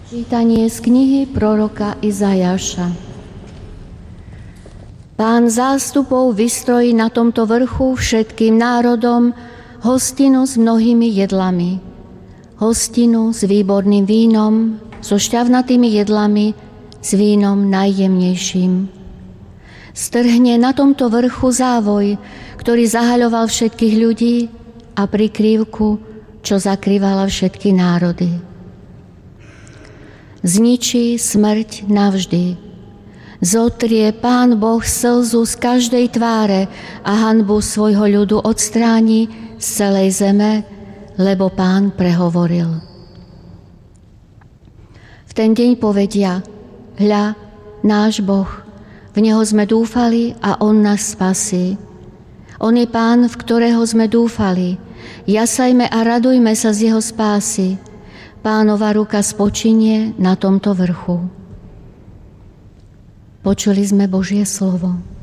Čítanie z knihy proroka Izajaša. Pán zástupov vystrojí na tomto vrchu všetkým národom hostinu s mnohými jedlami. Hostinu s výborným vínom, so šťavnatými jedlami, s vínom najjemnejším. Strhne na tomto vrchu závoj, ktorý zahaľoval všetkých ľudí, a prikrývku, čo zakrývala všetky národy. Zničí smrť navždy. Zotrie Pán Boh slzu z každej tváre a hanbu svojho ľudu odstráni z celej zeme, lebo Pán prehovoril. V ten deň povedia: hľa, náš Boh, v Neho sme dúfali a On nás spasí. On je Pán, v ktorého sme dúfali. Jasajme a radujme sa z Jeho spásy. Pánova ruka spočinie na tomto vrchu. Počuli sme Božie slovo.